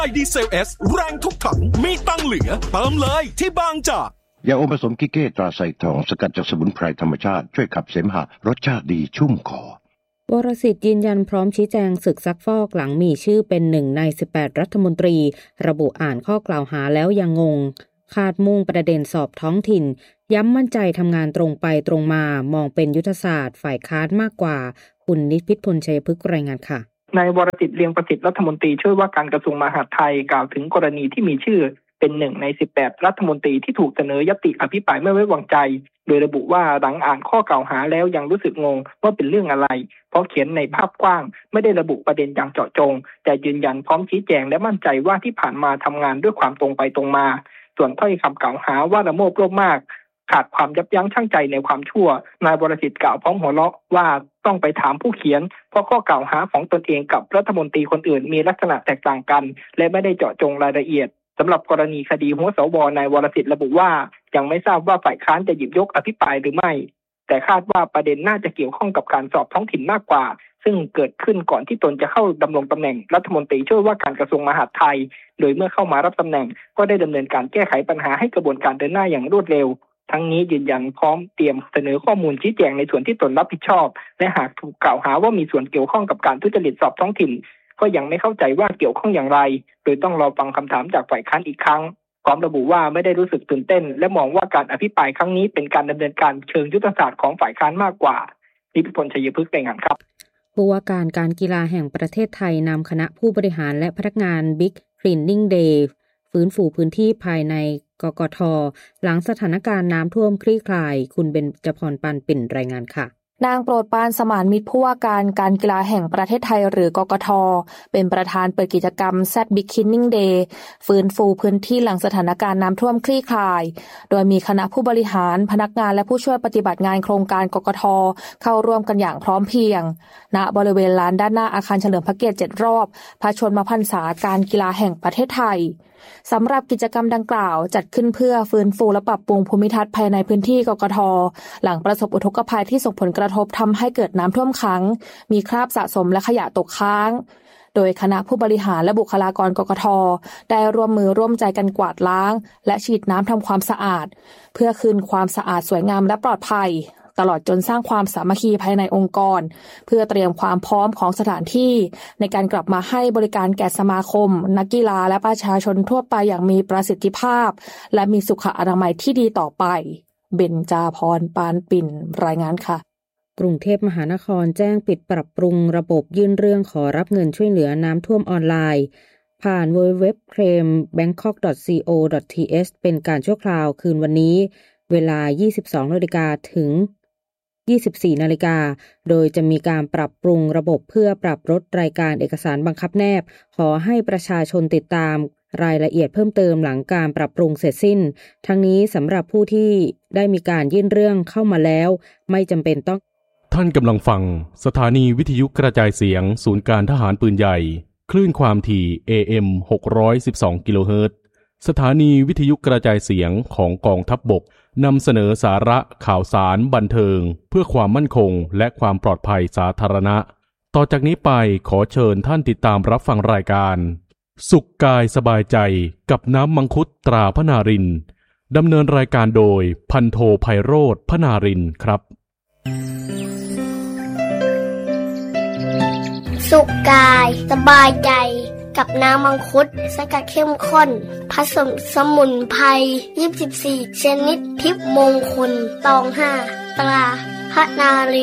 ดีเซล S แรงทุกถังมีตังเหลือเติมเลยที่บางจากยาอมผสมกิเก้ตราไซทองสกัดจากสมุนไพรธรรมชาติช่วยขับเสมหะรสชาติดีชุ่มคอวรสิทธิ์ยืนยันพร้อมชี้แจงศึกซักฟอกหลังมีชื่อเป็น1ใน18รัฐมนตรีระบุอ่านข้อกล่าวหาแล้วยังงงคาดมุ่งประเด็นสอบท้องถิ่นย้ำมั่นใจทำงานตรงไปตรงมามองเป็นยุทธศาสตร์ฝ่ายค้านมากกว่าคุณนิพิษพลชัยพฤกษ์รายงานค่ะนายวรสิทธิ์เลียงประสิทธิ์รัฐมนตรีช่วยว่าการกระทรวงมหาดไทยกล่าวถึงกรณีที่มีชื่อเป็น1ใน18รัฐมนตรีที่ถูกเสนอยติอภิปรายไม่ไว้วางใจโดยระบุว่าหลังอ่านข้อกล่าวหาแล้วยังรู้สึกงงว่าเป็นเรื่องอะไรเพราะเขียนในภาพกว้างไม่ได้ระบุประเด็นอย่างเจาะจงแต่ยืนยันพร้อมชี้แจงและมั่นใจว่าที่ผ่านมาทำงานด้วยความตรงไปตรงมาส่วนถ้อยคำกล่าวหาว่าละโมบโลภมากขาดความยับยั้งชั่งใจในความชั่วนายวรสิทธิ์กล่าวพร้อมหัวเราะว่าต้องไปถามผู้เขียนเพราะข้อกล่าวหาของตนเองกับรัฐมนตรีคนอื่นมีลักษณะแตกต่างกันและไม่ได้เจาะจงรายละเอียดสำหรับกรณีคดีหัวสวนายวรสิทธิ์ระบุว่ายังไม่ทราบว่าฝ่ายค้านจะหยิบยกอภิปรายหรือไม่แต่คาดว่าประเด็นน่าจะเกี่ยวข้องกับการสอบท้องถิ่นมากกว่าซึ่งเกิดขึ้นก่อนที่ตนจะเข้าดำรงตำแหน่งรัฐมนตรีช่วยว่าการกระทรวงมหาดไทยโดยเมื่อเข้ามารับตำแหน่งก็ได้ดำเนินการแก้ไขปัญหาให้กระบวนการเดินหน้าอย่างรวดเร็วทั้งนี้ยืนยันพร้อมเตรียมเสนอข้อมูลชี้แจงในส่วนที่ตนรับผิดชอบและหากถูกกล่าวหาว่ามีส่วนเกี่ยวข้องกับการทุจริตสอบท้องถิ่นก็ยังไม่เข้าใจว่าเกี่ยวข้องอย่างไรโดยต้องรอฟังคำถามจากฝ่ายค้านอีกครั้งพร้อมระบุว่าไม่ได้รู้สึกตื่นเต้นและมองว่าการอภิปรายครั้งนี้เป็นการดำเนินการเชิงยุทธศาสตร์ของฝ่ายค้านมากกว่านิพิษพลชัยพฤกษ์รายงานครับผู้ว่าการการกีฬาแห่งประเทศไทยนำคณะผู้บริหารและพนักงาน Big Cleaning Day ฟื้นฟูพื้นที่ภายในกกท.หลังสถานการณ์น้ำท่วมคลี่คลายคุณเบญจพร ปานปิ่นรายงานค่ะนางโปรดปรานสมานมิตรผู้ว่าการการกีฬาแห่งประเทศไทยหรือกกท.เป็นประธานเปิดกิจกรรม Z Big Cleaning Day ฟื้นฟูพื้นที่หลังสถานการณ์น้ำท่วมคลี่คลายโดยมีคณะผู้บริหารพนักงานและผู้ช่วยปฏิบัติงานโครงการกกท.เข้าร่วมกันอย่างพร้อมเพรียงณบริเวณลานด้านหน้าอาคารเฉลิมพระเกียรติ7รอบพระชนมพรรษาการกีฬาแห่งประเทศไทยสำหรับกิจกรรมดังกล่าวจัดขึ้นเพื่อฟื้นฟูและปรับปรุงภูมิทัศน์ภายในพื้นที่กกท.หลังประสบอุทกภัยที่ส่งผลกระทบทำให้เกิดน้ำท่วมขังมีคราบสะสมและขยะตกค้างโดยคณะผู้บริหารและบุคลากรกกท.ได้ร่วมมือร่วมใจกันกวาดล้างและฉีดน้ำทำความสะอาดเพื่อคืนความสะอาดสวยงามและปลอดภัยตลอดจนสร้างความสามัคคีภายในองค์กรเพื่อเตรียมความพร้อมของสถานที่ในการกลับมาให้บริการแก่สมาคมนักกีฬาและประชาชนทั่วไปอย่างมีประสิทธิภาพและมีสุขอนามัยที่ดีต่อไปเบญจพร ปานปิ่นรายงานค่ะกรุงเทพมหานครแจ้งปิดปรับปรุงระบบยื่นเรื่องขอรับเงินช่วยเหลือน้ำท่วมออนไลน์ผ่าน www.claim.bangkok.co.th เป็นการชั่วคราวคืนวันนี้เวลา 22:00 นถึง24:00 นโดยจะมีการปรับปรุงระบบเพื่อปรับลดรายการเอกสารบังคับแนบขอให้ประชาชนติดตามรายละเอียดเพิ่มเติมหลังการปรับปรุงเสร็จสิ้นทั้งนี้สำหรับผู้ที่ได้มีการยื่นเรื่องเข้ามาแล้วไม่จำเป็นต้องท่านกำลังฟังสถานีวิทยุกระจายเสียงศูนย์การทหารปืนใหญ่คลื่นความถี่ AM 612 กิโลเฮิรตซ์สถานีวิทยุกระจายเสียงของกองทัพบกนำเสนอสาระข่าวสารบันเทิงเพื่อความมั่นคงและความปลอดภัยสาธารณะต่อจากนี้ไปขอเชิญท่านติดตามรับฟังรายการสุขกายสบายใจกับน้ำมังคุดตราพนารินดำเนินรายการโดยพันโทไพโรจน์พนารินครับสุขกายสบายใจกับน้ำมังคุดสกัดเข้มข้นผสมสมุนไพร24ชนิดทิพย์มงคลตอง5ตราพนาริน